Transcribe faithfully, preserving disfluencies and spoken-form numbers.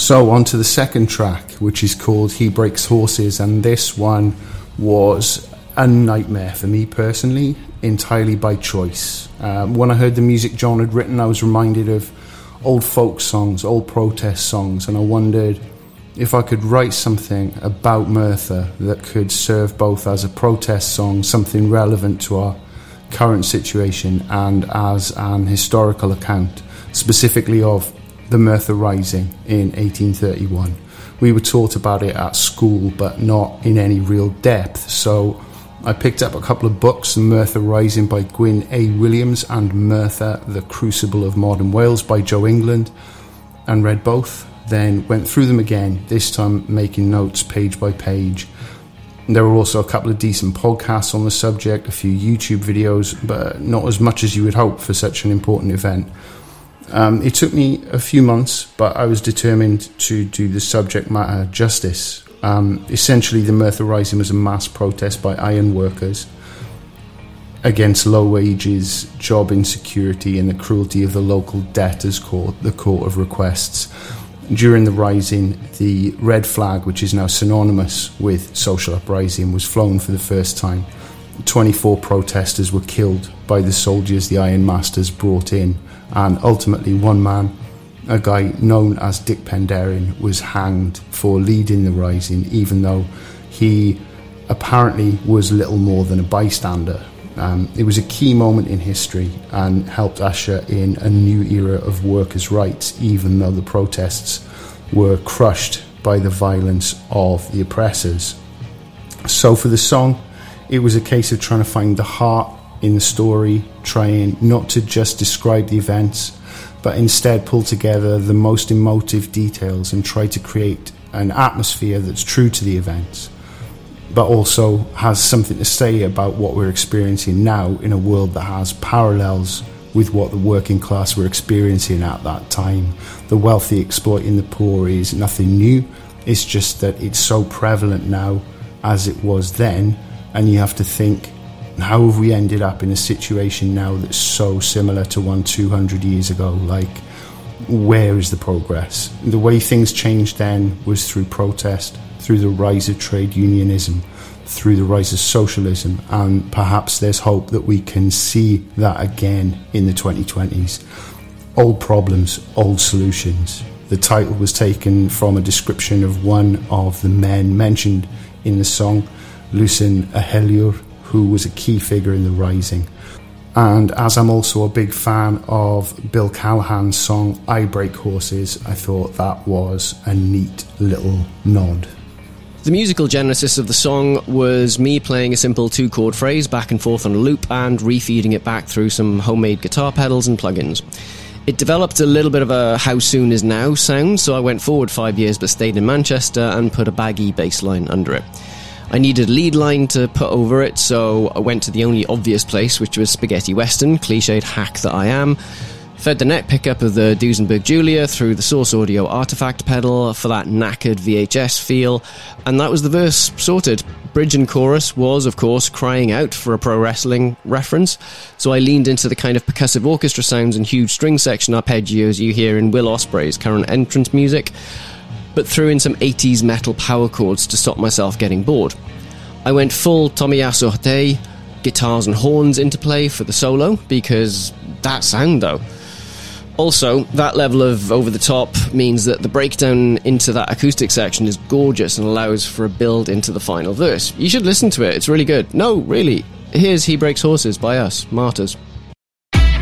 So on to the second track, which is called He Breaks Horses, and this one was a nightmare for me personally, entirely by choice. Um, when I heard the music John had written, I was reminded of old folk songs, old protest songs, and I wondered if I could write something about Merthyr that could serve both as a protest song, something relevant to our current situation, and as an historical account, specifically of the Merthyr Rising in eighteen thirty-one. We were taught about it at school, but not in any real depth, so I picked up a couple of books, The Merthyr Rising by Gwyn A. Williams and Merthyr, The Crucible of Modern Wales by Joe England, and read both, then went through them again, this time making notes page by page. There were also a couple of decent podcasts on the subject, a few YouTube videos, but not as much as you would hope for such an important event. Um, it took me a few months, but I was determined to do the subject matter justice. Um, essentially, the Merthyr Rising was a mass protest by iron workers against low wages, job insecurity, and the cruelty of the local debtors' court, the Court of Requests. During the rising, the red flag, which is now synonymous with social uprising, was flown for the first time. twenty-four protesters were killed by the soldiers the Iron Masters brought in, and ultimately one man, a guy known as Dick Penderyn, was hanged for leading the rising, even though he apparently was little more than a bystander. Um, it was a key moment in history and helped usher in a new era of workers' rights, even though the protests were crushed by the violence of the oppressors. So for the song, it was a case of trying to find the heart in the story, trying not to just describe the events, but instead pull together the most emotive details and try to create an atmosphere that's true to the events, but also has something to say about what we're experiencing now in a world that has parallels with what the working class were experiencing at that time. The wealthy exploiting the poor is nothing new, it's just that it's so prevalent now as it was then, and you have to think, how have we ended up in a situation now that's so similar to one two hundred years ago? Like, where is the progress? The way things changed then was through protest, through the rise of trade unionism, through the rise of socialism, and perhaps there's hope that we can see that again in the twenty twenties. Old problems, old solutions. The title was taken from a description of one of the men mentioned in the song, Lucan Aheliwr, who was a key figure in the rising. And as I'm also a big fan of Bill Callahan's song I Break Horses, I thought that was a neat little nod. The musical genesis of the song was me playing a simple two-chord phrase back and forth on a loop and refeeding it back through some homemade guitar pedals and plugins. It developed a little bit of a how soon is now sound, so I went forward five years but stayed in Manchester and put a baggy bass line under it. I needed a lead line to put over it, so I went to the only obvious place, which was Spaghetti Western, cliched hack that I am. Fed the net pickup of the Duesenberg Julia through the Source Audio Artifact pedal for that knackered V H S feel, and that was the verse sorted. Bridge and chorus was, of course, crying out for a pro wrestling reference, so I leaned into the kind of percussive orchestra sounds and huge string section arpeggios you hear in Will Ospreay's current entrance music, but threw in some eighties metal power chords to stop myself getting bored. I went full Tomiyasu Hatei, guitars and horns into play for the solo, because that sound though. Also, that level of over-the-top means that the breakdown into that acoustic section is gorgeous and allows for a build into the final verse. You should listen to it, it's really good. No, really. Here's He Breaks Horses by us, Martyrs.